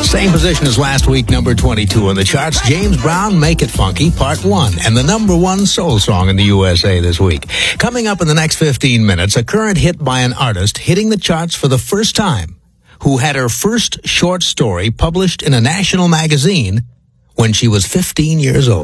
Same position as last week, number 22 on the charts. James Brown, Make It Funky, Part 1, and the number 1 soul song in the USA this week. Coming up in the next 15 minutes, a current hit by an artist hitting the charts for the first time, who had her first short story published in a national magazine when she was 15 years old.